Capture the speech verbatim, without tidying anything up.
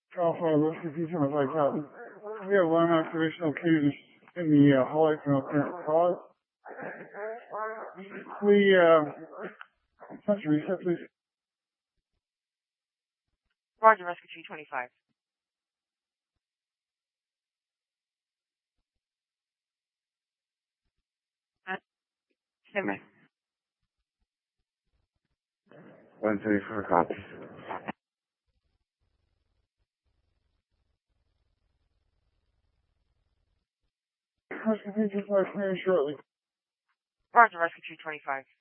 California Rescue Future was like that. We have one observational cage in the uh, hallway from our current cause. We, uh, let's reset, please. Roger, Rescue three twenty-five. Uh, Simmer. one thirty-four copies. Rescue Future is clearing shortly. Roger, Rescue three twenty-five.